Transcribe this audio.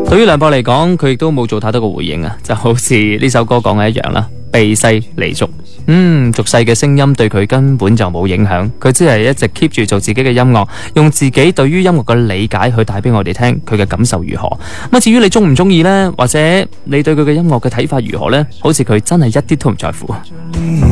對於梁博嚟講，佢亦都冇做太多嘅回應啊，就好似呢首歌講嘅一樣啦，避世離俗。俗世嘅聲音對佢根本就冇影響，佢只係一直 keep 住做自己嘅音樂，用自己對於音樂嘅理解去帶俾我哋聽佢嘅感受如何。咁至於你中唔中意呢？或者你對佢嘅音樂嘅睇法如何呢？好似佢真係一啲都唔在乎。